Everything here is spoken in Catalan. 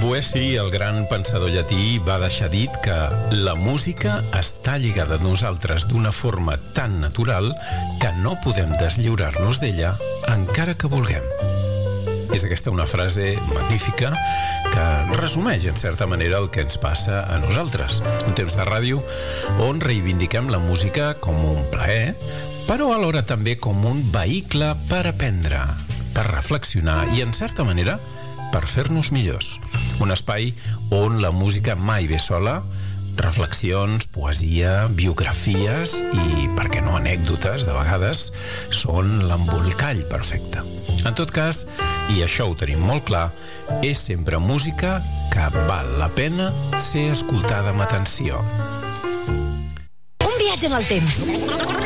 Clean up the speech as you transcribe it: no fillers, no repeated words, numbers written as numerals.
Boeci, el gran pensador llatí, va deixar dit que la música està lligada a nosaltres d'una forma tan natural que no podem deslliurar-nos d'ella encara que vulguem. És aquesta una frase magnífica que resumeix, en certa manera, el que ens passa a nosaltres. Un temps de ràdio on reivindiquem la música com un plaer, però alhora també com un vehicle per aprendre, per reflexionar i, en certa manera, per fer-nos millors. Un espai on la música mai ve sola, reflexions, poesia, biografies i, per què no, anècdotes, de vegades, són l'embolcall perfecte. En tot cas, i això ho tenim molt clar, és sempre música que val la pena ser escoltada amb atenció. Un viatge en el temps.